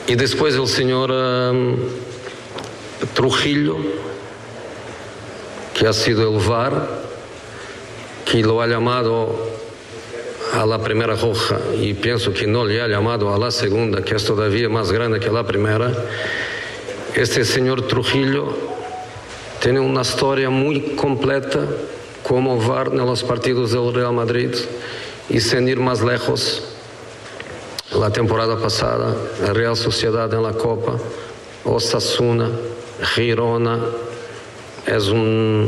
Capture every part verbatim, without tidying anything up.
Y después el señor um, Trujillo, que ha sido el V A R, que lo ha llamado a la primera roja y pienso que no le ha llamado a la segunda, que es todavía más grande que la primera. Este señor Trujillo tiene una historia muy completa como V A R en los partidos del Real Madrid, y sin ir más lejos, la temporada pasada, la Real Sociedad en la Copa, Osasuna, Girona, es un,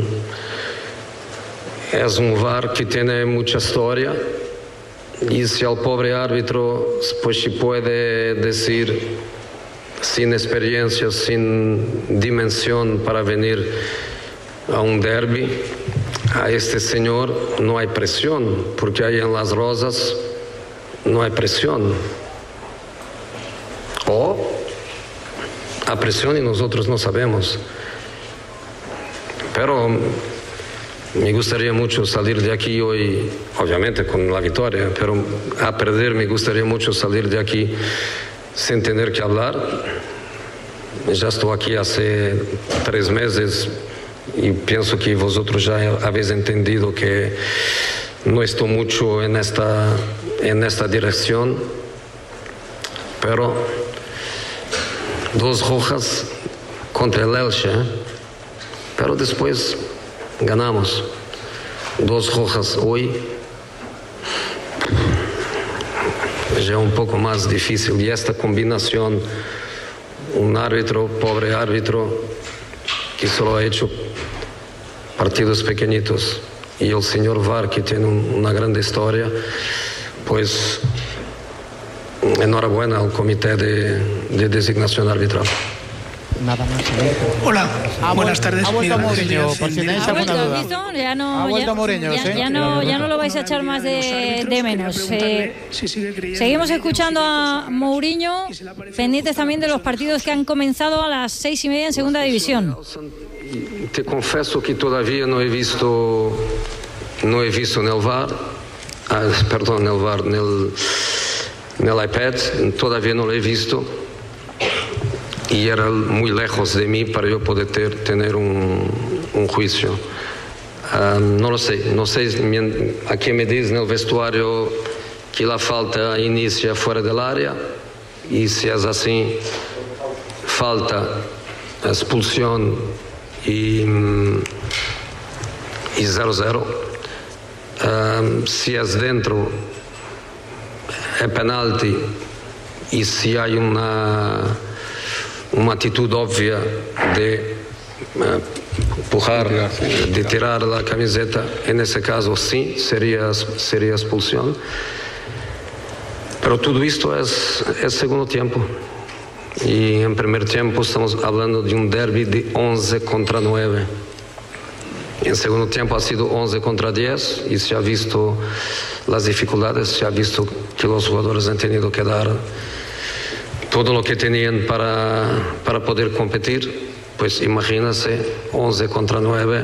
es un V A R que tiene mucha historia. Y si al pobre árbitro, pues si puede decir, sin experiencia, sin dimensión para venir a un derbi, a este señor no hay presión, porque ahí en Las Rosas no hay presión. O hay presión y nosotros no sabemos. Pero me gustaría mucho salir de aquí hoy, obviamente con la victoria, pero a perder me gustaría mucho salir de aquí sin tener que hablar. Ya estoy aquí hace tres meses y pienso que vosotros ya habéis entendido que no estoy mucho en esta, en esta dirección, pero dos rojas contra el Elche, pero después ganamos. Dos rojas hoy ya un poco más difícil, y esta combinación, un árbitro, pobre árbitro, que solo ha hecho partidos pequeñitos, y el señor V A R, que tiene un, una gran historia, pues enhorabuena al comité de, de designación arbitral. Nada más. Hola, Ah, buenas tardes. Ha vuelto Miguel Mourinho, Rodríguez, por si tenéis ¿Ha alguna vuelto, duda. has visto? Ya no, Ha vuelto ya, Mourinho, ya, ¿sí? ya no, ya no lo vais a echar más de, de menos. Eh, seguimos escuchando a Mourinho, pendientes también de los partidos que han comenzado a las seis y media en Segunda División. Te confieso que todavía no he visto, no he visto en el V A R, ah, perdón, en el V A R, en el, en el iPad, todavía no lo he visto. Y era muy lejos de mí para yo poder ter, tener un, un juicio. Uh, no lo sé, no sé a qué me dice en el vestuario que la falta inicia fuera del área, y si es así, falta, expulsión y cero cero. Uh, si es dentro, es penalti, y si hay una una actitud obvia de uh, empujar, de tirar la camiseta, en ese caso sí, sería, sería expulsión. Pero todo esto es, es segundo tiempo. Y en primer tiempo estamos hablando de un derbi de once contra nueve. En segundo tiempo ha sido once contra diez, y se ha visto las dificultades, se ha visto que los jugadores han tenido que dar todo lo que tenían para, para poder competir. Pues imagínense, once contra nueve,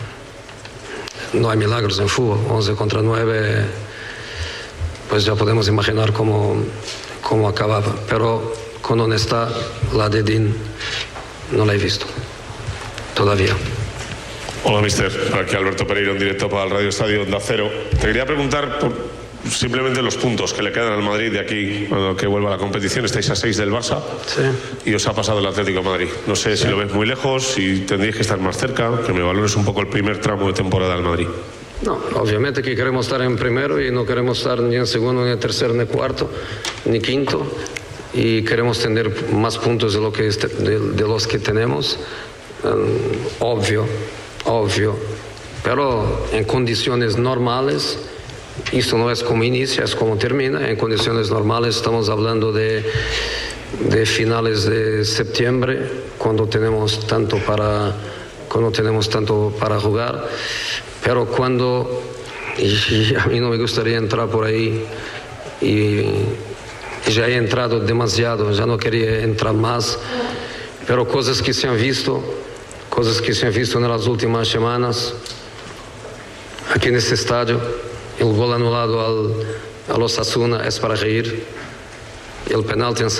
no hay milagros en fútbol, once contra nueve, pues ya podemos imaginar cómo, cómo acababa. Pero con honestidad, la de Dean no la he visto todavía. Hola, mister. Aquí Alberto Pereiro, en directo para el Radio Estadio Onda Cero. Te quería preguntar por simplemente los puntos que le quedan al Madrid de aquí a que vuelva a la competición. Estáis a seis del Barça, sí, y os ha pasado el Atlético de Madrid. No sé si lo ves muy lejos, si tendríais que estar más cerca, que me valores un poco el primer tramo de temporada del Madrid. No, obviamente que queremos estar en primero, y no queremos estar ni en segundo, ni en tercero, ni cuarto, ni quinto, y queremos tener más puntos de, lo que este, de, de los que tenemos. Um, obvio, obvio, pero en condiciones normales. Esto no es como inicia, es como termina. En condiciones normales estamos hablando de, de finales de septiembre, cuando tenemos tanto para, cuando tenemos tanto para jugar. Pero cuando, y a mí no me gustaría entrar por ahí, y ya he entrado demasiado, ya no quería entrar más, pero cosas que se han visto, cosas que se han visto en las últimas semanas, aquí en este estadio. El gol anulado al, al Osasuna es para reír. El penalti en